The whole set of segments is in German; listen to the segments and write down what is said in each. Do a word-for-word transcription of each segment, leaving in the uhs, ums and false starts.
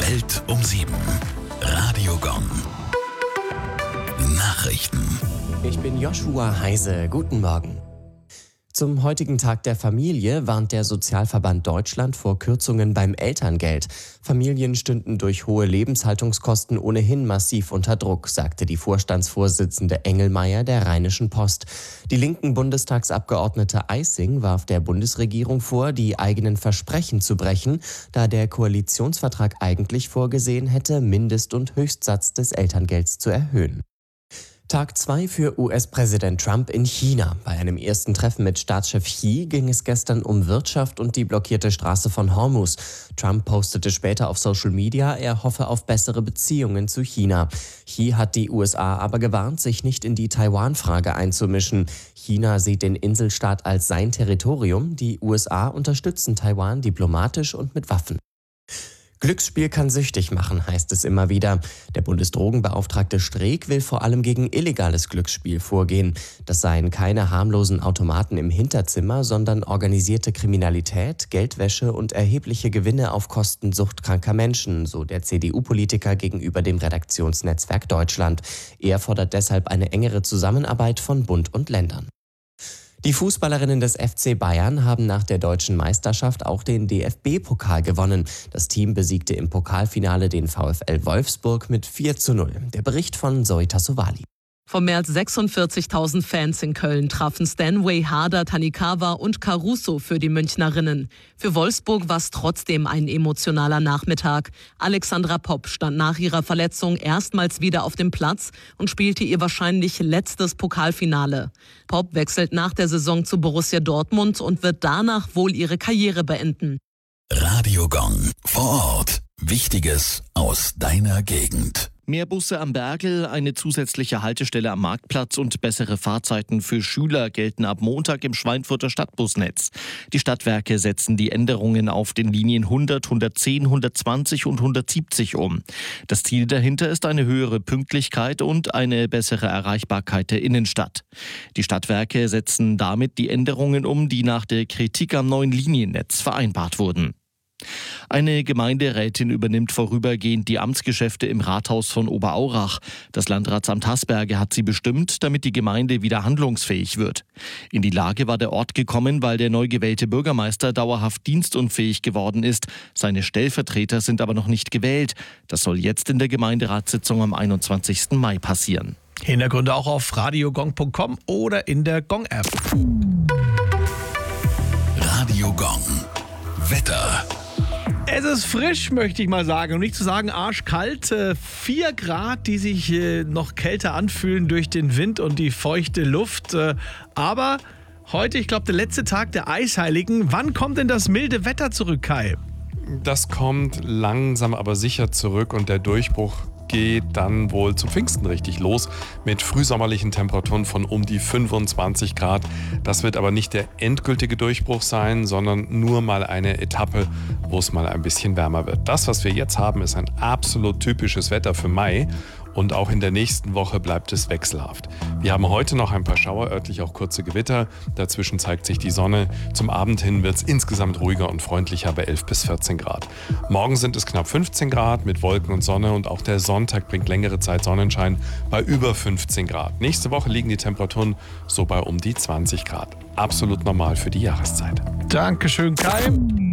Welt um sieben. Radio Gong. Nachrichten. Ich bin Joshua Heise. Guten Morgen. Zum heutigen Tag der Familie warnt der Sozialverband Deutschland vor Kürzungen beim Elterngeld. Familien stünden durch hohe Lebenshaltungskosten ohnehin massiv unter Druck, sagte die Vorstandsvorsitzende Engelmeier der Rheinischen Post. Die linken Bundestagsabgeordnete Eissing warf der Bundesregierung vor, die eigenen Versprechen zu brechen, da der Koalitionsvertrag eigentlich vorgesehen hätte, Mindest- und Höchstsatz des Elterngelds zu erhöhen. Tag zwei für U S-Präsident Trump in China. Bei einem ersten Treffen mit Staatschef Xi ging es gestern um Wirtschaft und die blockierte Straße von Hormuz. Trump postete später auf Social Media, er hoffe auf bessere Beziehungen zu China. Xi hat die U S A aber gewarnt, sich nicht in die Taiwan-Frage einzumischen. China sieht den Inselstaat als sein Territorium. Die U S A unterstützen Taiwan diplomatisch und mit Waffen. Glücksspiel kann süchtig machen, heißt es immer wieder. Der Bundesdrogenbeauftragte Streeck will vor allem gegen illegales Glücksspiel vorgehen. Das seien keine harmlosen Automaten im Hinterzimmer, sondern organisierte Kriminalität, Geldwäsche und erhebliche Gewinne auf Kosten suchtkranker Menschen, so der C D U-Politiker gegenüber dem Redaktionsnetzwerk Deutschland. Er fordert deshalb eine engere Zusammenarbeit von Bund und Ländern. Die Fußballerinnen des F C Bayern haben nach der deutschen Meisterschaft auch den D F B-Pokal gewonnen. Das Team besiegte im Pokalfinale den VfL Wolfsburg mit vier zu null. Der Bericht von Zoe Tassovali. Von mehr als sechsundvierzigtausend Fans in Köln trafen Stanway, Harder, Tanikawa und Caruso für die Münchnerinnen. Für Wolfsburg war es trotzdem ein emotionaler Nachmittag. Alexandra Popp stand nach ihrer Verletzung erstmals wieder auf dem Platz und spielte ihr wahrscheinlich letztes Pokalfinale. Popp wechselt nach der Saison zu Borussia Dortmund und wird danach wohl ihre Karriere beenden. Radio Gong. Vor Ort. Wichtiges aus deiner Gegend. Mehr Busse am Bergl, eine zusätzliche Haltestelle am Marktplatz und bessere Fahrzeiten für Schüler gelten ab Montag im Schweinfurter Stadtbusnetz. Die Stadtwerke setzen die Änderungen auf den Linien hundert, hundertzehn, hundertzwanzig und hundertsiebzig um. Das Ziel dahinter ist eine höhere Pünktlichkeit und eine bessere Erreichbarkeit der Innenstadt. Die Stadtwerke setzen damit die Änderungen um, die nach der Kritik am neuen Liniennetz vereinbart wurden. Eine Gemeinderätin übernimmt vorübergehend die Amtsgeschäfte im Rathaus von Oberaurach. Das Landratsamt Hasberge hat sie bestimmt, damit die Gemeinde wieder handlungsfähig wird. In die Lage war der Ort gekommen, weil der neu gewählte Bürgermeister dauerhaft dienstunfähig geworden ist. Seine Stellvertreter sind aber noch nicht gewählt. Das soll jetzt in der Gemeinderatssitzung am einundzwanzigsten Mai passieren. Hintergründe auch auf radiogong punkt com oder in der Gong-App. Radio Gong. Wetter. Es ist frisch, möchte ich mal sagen. Und nicht zu sagen arschkalt. Vier Grad, die sich noch kälter anfühlen durch den Wind und die feuchte Luft. Aber heute, ich glaube, der letzte Tag der Eisheiligen. Wann kommt denn das milde Wetter zurück, Kai? Das kommt langsam, aber sicher zurück und der Durchbruch geht dann wohl zu Pfingsten richtig los mit frühsommerlichen Temperaturen von um die fünfundzwanzig Grad. Das wird aber nicht der endgültige Durchbruch sein, sondern nur mal eine Etappe, wo es mal ein bisschen wärmer wird. Das, was wir jetzt haben, ist ein absolut typisches Wetter für Mai. Und auch in der nächsten Woche bleibt es wechselhaft. Wir haben heute noch ein paar Schauer, örtlich auch kurze Gewitter. Dazwischen zeigt sich die Sonne. Zum Abend hin wird es insgesamt ruhiger und freundlicher bei elf bis vierzehn Grad. Morgen sind es knapp fünfzehn Grad mit Wolken und Sonne. Und auch der Sonntag bringt längere Zeit Sonnenschein bei über fünfzehn Grad. Nächste Woche liegen die Temperaturen so bei um die zwanzig Grad. Absolut normal für die Jahreszeit. Dankeschön, Kai.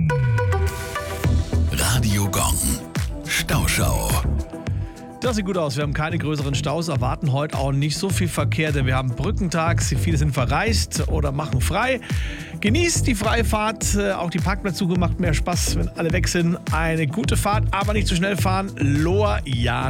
Radio Gong. Stauschau. Das sieht gut aus. Wir haben keine größeren Staus, erwarten heute auch nicht so viel Verkehr, denn wir haben Brückentag. Viele sind verreist oder machen frei. Genießt die freie Fahrt. Auch die Parkplatzsuche macht mehr Spaß, wenn alle weg sind. Eine gute Fahrt, aber nicht zu schnell fahren. Loa Jan.